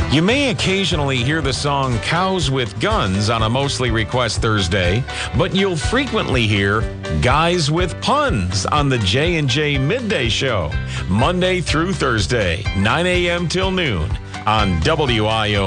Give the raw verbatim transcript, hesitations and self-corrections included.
You may occasionally hear the song Cows with Guns on a Mostly Request Thursday, but you'll frequently hear Guys with Puns on the J and J Midday Show, Monday through Thursday, nine a.m. till noon on W I O